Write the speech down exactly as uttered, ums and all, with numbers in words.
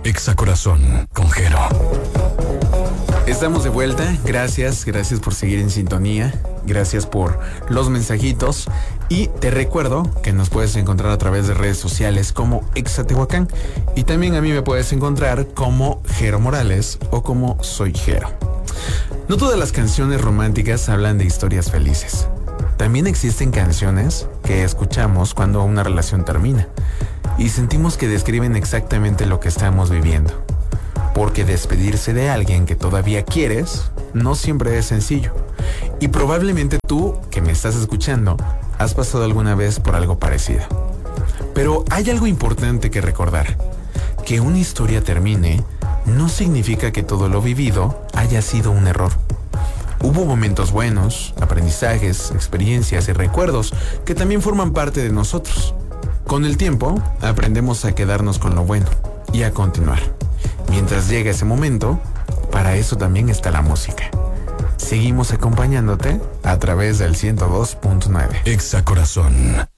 Exacorazón con Jero. Estamos de vuelta, gracias, gracias por seguir en sintonía, gracias por los mensajitos y te recuerdo que nos puedes encontrar a través de redes sociales como Exatehuacán y también a mí me puedes encontrar como Jero Morales o como Soy Jero. No todas las canciones románticas hablan de historias felices. También existen canciones que escuchamos cuando una relación termina y sentimos que describen exactamente lo que estamos viviendo. Porque despedirse de alguien que todavía quieres no siempre es sencillo. Y probablemente tú, que me estás escuchando, has pasado alguna vez por algo parecido. Pero hay algo importante que recordar. Que una historia termine no significa que todo lo vivido haya sido un error. Hubo momentos buenos, aprendizajes, experiencias y recuerdos que también forman parte de nosotros. Con el tiempo, aprendemos a quedarnos con lo bueno y a continuar. Mientras llega ese momento, para eso también está la música. Seguimos acompañándote a través del ciento dos punto nueve. Exacorazón.